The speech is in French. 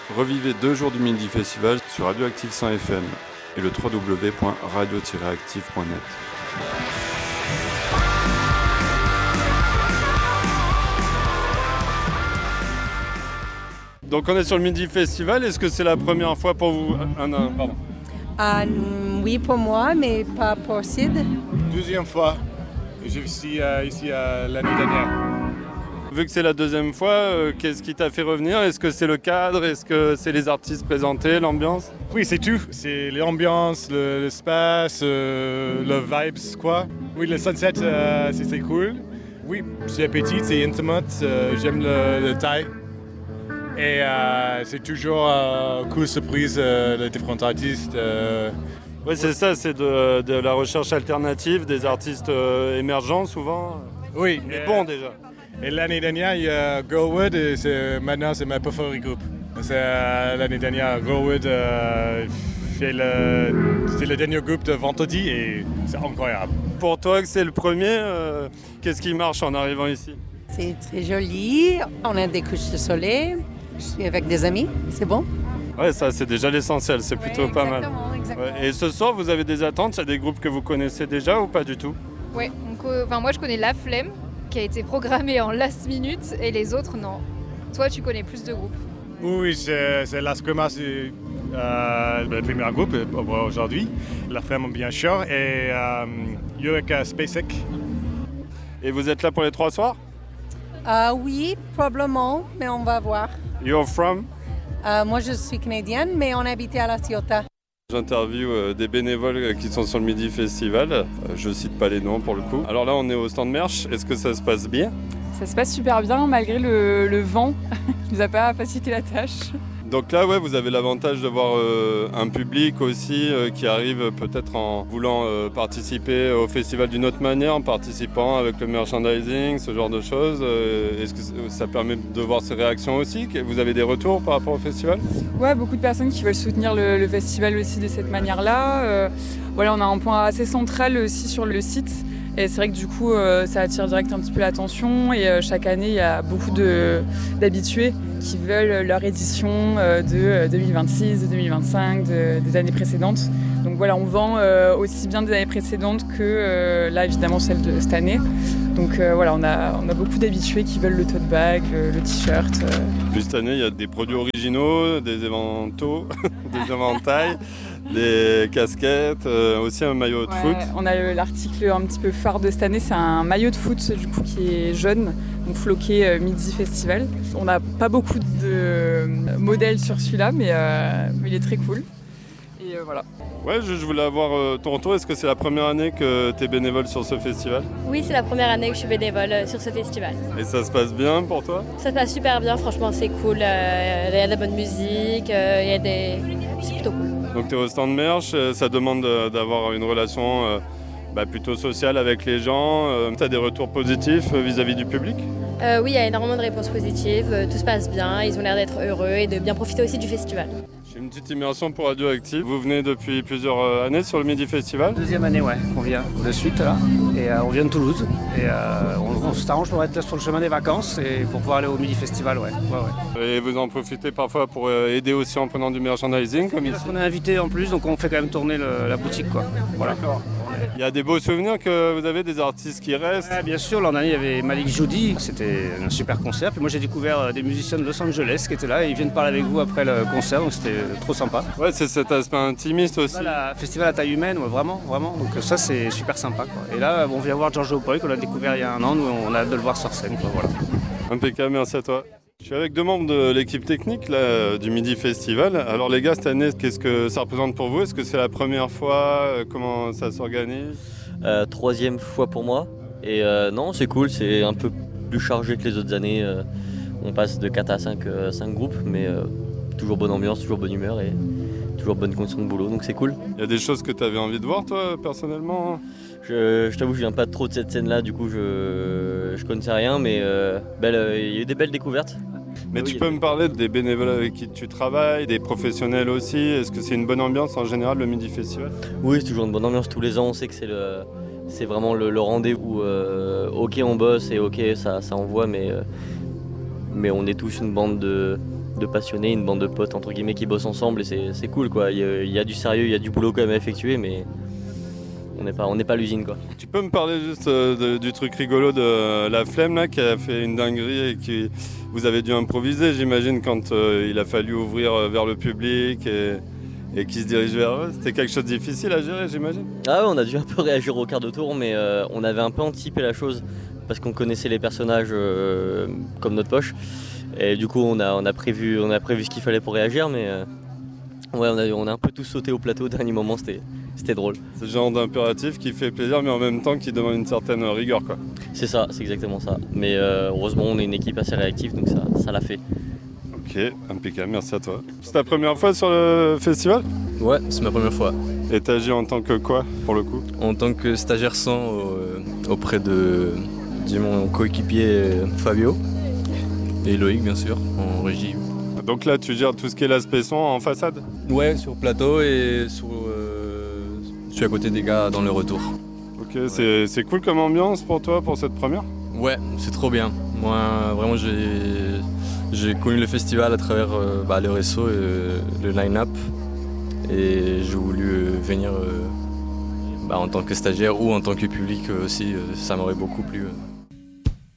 Revivez 2 jours du Midi Festival sur Radioactive 100 FM et le www.radio-active.net. Donc on est sur le Midi Festival, est-ce que c'est la première fois pour vous? Pardon. Oui, pour moi, mais pas pour Sid. Deuxième fois, je suis ici l'année dernière. Vu que c'est la deuxième fois, qu'est-ce qui t'a fait revenir? Est-ce que c'est le cadre? Est-ce que c'est les artistes présentés, l'ambiance? Oui, c'est tout. C'est l'ambiance, l'espace, le vibes, quoi. Oui, le sunset, c'est cool. Oui, c'est petit, c'est intimate, j'aime le taille. Et c'est toujours cool surprise, les différents artistes. Oui, c'est ça, c'est de la recherche alternative, des artistes émergents souvent. Oui. Mais bon déjà. Et l'année dernière, il y a Girlwood, et maintenant c'est ma préférée groupe. L'année dernière, Girlwood, c'est le dernier groupe de vendredi et c'est incroyable. Pour toi que c'est le premier, qu'est-ce qui marche en arrivant ici? C'est très joli, on a des couches de soleil, je suis avec des amis, c'est bon? Ouais, ça c'est déjà l'essentiel, c'est plutôt pas mal. Exactement. Ouais. Et ce soir, vous avez des attentes? Il y a des groupes que vous connaissez déjà ou pas du tout? Ouais, donc moi je connais La Flemme, qui a été programmée en last minute, et les autres non. Toi, tu connais plus de groupes? Oui, c'est Las Cremas, c'est le premier groupe aujourd'hui. La Flemme, bien sûr, et Eureka SpaceX. Et vous êtes là pour les 3 soirs? Oui, probablement, mais on va voir. You're from? Moi, je suis canadienne, mais on habitait à La Ciotat. J'interviewe des bénévoles qui sont sur le Midi Festival. Je cite pas les noms pour le coup. Alors là, on est au stand merch. Est-ce que ça se passe bien? Ça se passe super bien malgré le vent qui nous a pas facilité la tâche. Donc là, ouais, vous avez l'avantage de voir un public aussi qui arrive peut-être en voulant participer au festival d'une autre manière, en participant avec le merchandising, ce genre de choses. Est-ce que ça permet de voir ces réactions aussi? Vous avez des retours par rapport au festival? Ouais, beaucoup de personnes qui veulent soutenir le festival aussi de cette manière-là. Voilà, on a un point assez central aussi sur le site. Et c'est vrai que du coup, ça attire direct un petit peu l'attention. Et chaque année, il y a beaucoup d'habitués qui veulent leur édition de 2026, de 2025, des années précédentes. Donc voilà, on vend aussi bien des années précédentes que là, évidemment, celle de cette année. Donc voilà, on a beaucoup d'habitués qui veulent le tote bag, le t-shirt. Puis cette année, il y a des produits originaux, des éventails, des éventails, des casquettes, aussi un maillot de foot. On a l'article un petit peu phare de cette année, c'est un maillot de foot du coup qui est jaune, donc floqué Midi Festival. On n'a pas beaucoup de modèles sur celui-là, mais il est très cool. Et voilà. Ouais, je voulais avoir ton retour. Est-ce que c'est la première année que tu es bénévole sur ce festival? Oui, c'est la première année que je suis bénévole sur ce festival. Et ça se passe bien pour toi? Ça se passe super bien, franchement, c'est cool. Il y a de la bonne musique, c'est plutôt cool. Donc tu es au stand merch, ça demande d'avoir une relation plutôt sociale avec les gens. Tu as des retours positifs vis-à-vis du public? Oui, il y a énormément de réponses positives, tout se passe bien, ils ont l'air d'être heureux et de bien profiter aussi du festival. J'ai une petite immersion pour Radioactive. Vous venez depuis plusieurs années sur le Midi Festival? Deuxième année, ouais, qu'on vient de suite là. Et on vient de Toulouse. Et on s'arrange pour être là sur le chemin des vacances et pour pouvoir aller au Midi Festival, ouais. Et vous en profitez parfois pour aider aussi en prenant du merchandising comme ici? Parce qu'on est invité en plus, donc on fait quand même tourner la boutique, quoi. Voilà. D'accord. Il y a des beaux souvenirs que vous avez, des artistes qui restent? Ouais, bien sûr, l'an dernier il y avait Malik Joudi, c'était un super concert. Puis moi j'ai découvert des musiciens de Los Angeles qui étaient là et ils viennent parler avec vous après le concert, donc c'était trop sympa. Ouais, c'est cet aspect intimiste aussi. Voilà, festival à taille humaine, ouais, vraiment. Donc ça c'est super sympa, quoi. Et là on vient voir Giorgio Poi qu'on a découvert il y a un an, nous on a hâte de le voir sur scène, quoi, voilà. Impeccable, merci à toi. Je suis avec 2 membres de l'équipe technique là, du Midi Festival. Alors les gars, cette année, qu'est-ce que ça représente pour vous? Est-ce que c'est la première fois? Comment ça s'organise? 3e fois pour moi. Et non, c'est cool, c'est un peu plus chargé que les autres années. On passe de 4 à 5 groupes, mais toujours bonne ambiance, toujours bonne humeur et toujours bonne condition de boulot, donc c'est cool. Il y a des choses que tu avais envie de voir toi, personnellement? Je t'avoue, je viens pas trop de cette scène-là, du coup je connaissais rien, mais il y a eu des belles découvertes. Mais oui, tu peux me parler des bénévoles avec qui tu travailles, des professionnels aussi? Est-ce que c'est une bonne ambiance en général, le Midi Festival? Oui, c'est toujours une bonne ambiance. Tous les ans, on sait que c'est vraiment le rendez-vous. Ok, on bosse et ok, ça envoie, mais on est tous une bande de de passionnés, une bande de potes entre guillemets qui bossent ensemble et c'est cool quoi. Il y a du sérieux, il y a du boulot quand même à effectuer, mais on n'est pas l'usine quoi. Tu peux me parler juste du truc rigolo de la Flemme là, qui a fait une dinguerie et qui vous avez dû improviser, j'imagine, quand il a fallu ouvrir vers le public et qui se dirige vers eux. C'était quelque chose de difficile à gérer, j'imagine. Ah ouais, on a dû un peu réagir au quart de tour, mais on avait un peu anticipé la chose parce qu'on connaissait les personnages comme notre poche. Et du coup, on a prévu ce qu'il fallait pour réagir, mais ouais, on a un peu tous sauté au plateau au dernier moment, c'était drôle. C'est le genre d'impératif qui fait plaisir, mais en même temps qui demande une certaine rigueur, quoi. C'est ça, c'est exactement ça. Mais heureusement, on est une équipe assez réactive, donc ça l'a fait. Ok, impeccable, merci à toi. C'est ta première fois sur le festival ? Ouais, c'est ma première fois. Et t'agis en tant que quoi, pour le coup ? En tant que stagiaire 100 auprès de mon coéquipier Fabio et Loïc, bien sûr, en régie. Donc là, tu gères tout ce qui est l'aspect son en façade ? Ouais, sur plateau et je suis à côté des gars dans le retour. Ok, ouais. C'est cool comme ambiance pour toi, pour cette première ? Ouais, c'est trop bien. Moi, vraiment, j'ai connu le festival à travers le réseau et le line-up. Et j'ai voulu venir en tant que stagiaire ou en tant que public aussi. Ça m'aurait beaucoup plu.